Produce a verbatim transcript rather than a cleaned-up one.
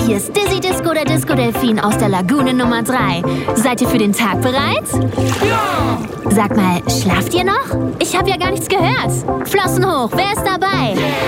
Hier ist Dizzy Disco, der Disco-Delfin aus der Lagune Nummer drei. Seid ihr für den Tag bereit? Ja! Sag mal, schlaft ihr noch? Ich habe ja gar nichts gehört. Flossen hoch, wer ist dabei?